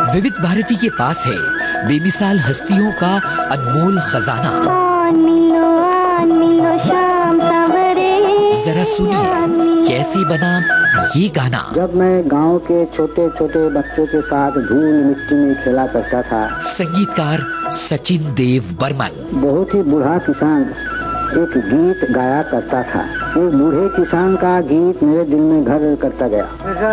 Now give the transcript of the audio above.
विविध भारती के पास है बेमिसाल हस्तियों का अनमोल खजाना। जरा सुनिए कैसे बना ये गाना। जब मैं गांव के छोटे छोटे बच्चों के साथ धूल मिट्टी में खेला करता था। संगीतकार सचिन देव बर्मन। बहुत ही बूढ़ा किसान एक गीत गाया करता था। एक बूढ़े किसान का गीत मेरे दिल में घर करता गया।